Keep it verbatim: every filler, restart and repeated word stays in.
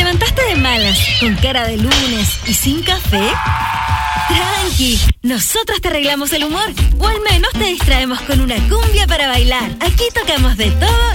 levantaste de malas, con cara de lunes y sin café? Tranqui, nosotros te arreglamos el humor, o al menos te distraemos con una cumbia para bailar. Aquí tocamos de todo